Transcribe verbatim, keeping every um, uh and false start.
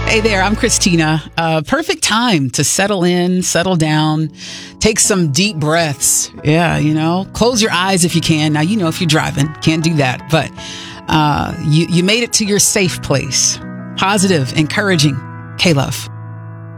Hey there, I'm Christina. Uh, perfect time to settle in, settle down, take some deep breaths. Yeah, you know, close your eyes if you can. Now, you know, if you're driving, can't do that, but uh, you, you made it to your safe place. Positive, encouraging. K-Love.